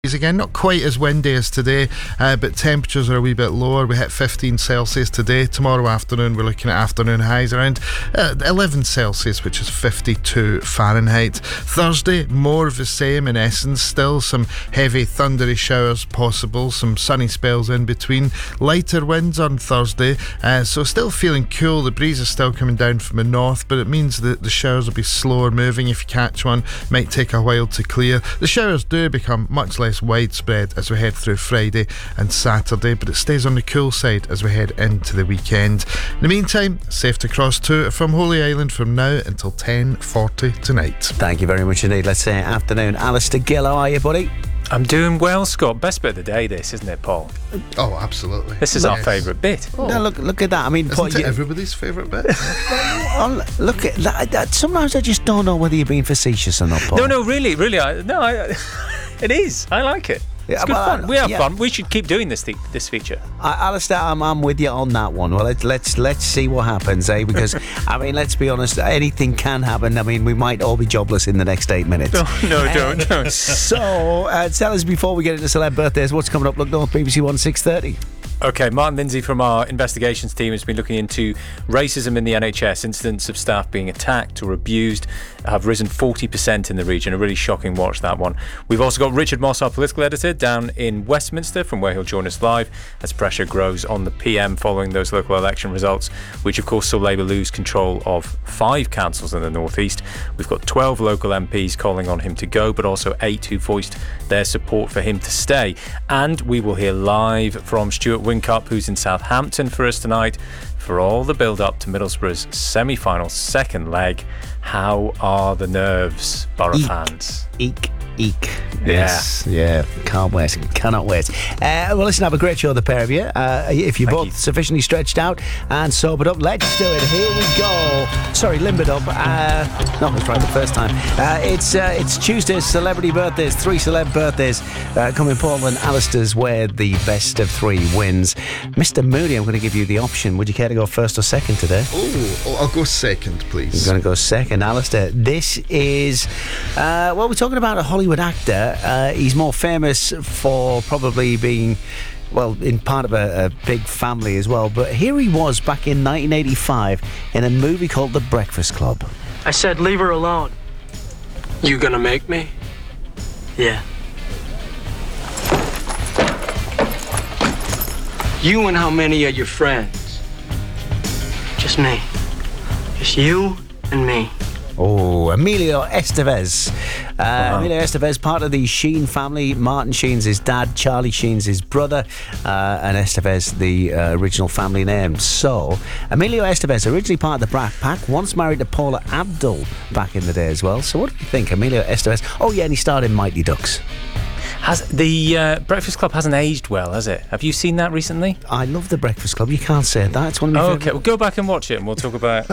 Again, not quite as windy as today, but temperatures are a wee bit lower. We hit 15 Celsius today. Tomorrow afternoon we're looking at afternoon highs around 11 Celsius, which is 52 Fahrenheit. Thursday, more of the same in essence. Still some heavy thundery showers possible, some sunny spells in between. Lighter winds on Thursday, so still feeling cool. The breeze is still coming down from the north, but it means that the showers will be slower moving. If you catch one, might take a while to clear. The showers do become much less widespread as we head through Friday and Saturday, but it stays on the cool side as we head into the weekend. In the meantime, safe to cross to from Holy Island from now until 10:40 tonight. Thank you very much indeed. Let's say afternoon. Alistair Gill, how are you, buddy? I'm doing well, Scott. Best bit of the day, this, isn't it, Paul? Oh, absolutely. This is our favourite bit. Oh. No, look at that. I mean, isn't it everybody's favourite bit? Look at that. Sometimes I just don't know whether you're being facetious or not, Paul. No, really. It is. I like it. It's good fun. We have fun. We should keep doing this feature. Alistair, I'm with you on that one. Well, let's see what happens, eh? Because, I mean, let's be honest, anything can happen. I mean, we might all be jobless in the next 8 minutes. Don't. So, tell us before we get into celeb birthdays, what's coming up? Look North, BBC One 6:30. Okay, Martin Lindsay from our investigations team has been looking into racism in the NHS. Incidents of staff being attacked or abused have risen 40% in the region. A really shocking watch, that one. We've also got Richard Moss, our political editor, down in Westminster, from where he'll join us live as pressure grows on the PM following those local election results, which of course saw Labour lose control of 5 councils in the North East. We've got 12 local MPs calling on him to go, but also 8 who voiced their support for him to stay. And we will hear live from Stuart Wincup, who's in Southampton for us tonight, for all the build-up to Middlesbrough's semi-final second leg. How are the nerves, Borough fans? Eek. Yes. Yeah. Can't wait. Cannot wait. Well, listen, have a great show, the pair of you. If you're both sufficiently stretched out and sobered up, let's do it. Here we go. Sorry, limbered up. No, I was right the first time. It's Tuesday's celebrity birthdays. 3 celeb birthdays coming, Paul, and Alistair's where the best of 3 wins. Mr. Moody, I'm going to give you the option. Would you care to go first or second today? Oh, I'll go second, please. You're going to go second, Alistair. This is, well, we're talking about a Hollywood actor. He's more famous for probably being, well, in part of a big family as well. But here he was back in 1985 in a movie called The Breakfast Club. I said, leave her alone. You gonna make me? Yeah. You and how many of your friends? Just me. Just you and me. Oh, Emilio Estevez. Emilio Estevez, part of the Sheen family. Martin Sheen's his dad, Charlie Sheen's his brother, and Estevez, the original family name. So, Emilio Estevez, originally part of the Brat Pack, once married to Paula Abdul back in the day as well. So what do you think, Emilio Estevez? Oh yeah, and he starred in Mighty Ducks. Has the Breakfast Club hasn't aged well, has it? Have you seen that recently? I love The Breakfast Club. You can't say that. It's one of my favourite. Okay, well, go back and watch it, and we'll talk about.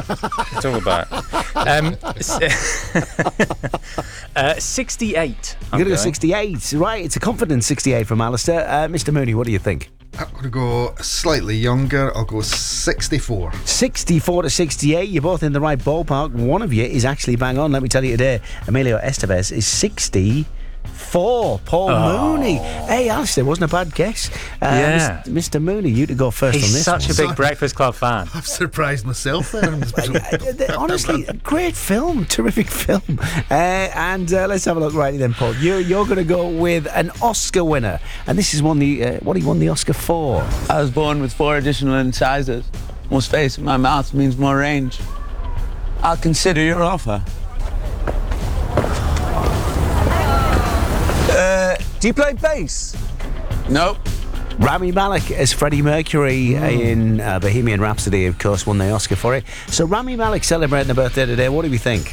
68. You're going to go 68, right? It's a confident 68 from Alistair. Mr. Mooney, what do you think? I'm going to go slightly younger. I'll go 64. 64 to 68. You're both in the right ballpark. One of you is actually bang on. Let me tell you today, Emilio Estevez is 64. Paul Mooney. Hey, Alistair, wasn't a bad guess. Yeah. Mr. Mooney, you to go first on this. He's such a big Breakfast Club fan. I've surprised myself there. Honestly, great film. Terrific film. And let's have a look righty then, Paul. You're going to go with an Oscar winner. And this is what he won the Oscar for. I was born with 4 additional incisors. More space in my mouth means more range. I'll consider your offer. Do you play bass? Nope. Rami Malek as Freddie Mercury in Bohemian Rhapsody, of course, won the Oscar for it. So Rami Malek celebrating a birthday today. What do we think?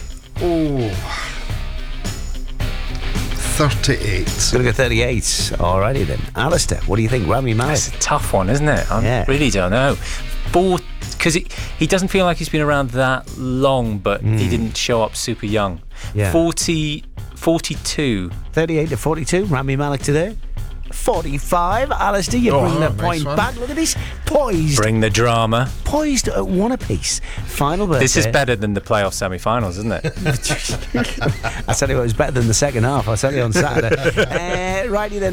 38. Gonna go 38. Alrighty then. Alistair, what do you think? Rami Malek. That's a tough one, isn't it? I really don't know. Because he doesn't feel like he's been around that long, but he didn't show up super young. Yeah. 42. 38 to 42. Rami Malek today. 45. Alistair, you bring the point back. Look at this. Poised. Bring the drama. Poised at 1 apiece. Final birthday. This is better than the playoff semi-finals, isn't it? I tell you what, it was better than the second half. I'll tell you on Saturday. Righty then.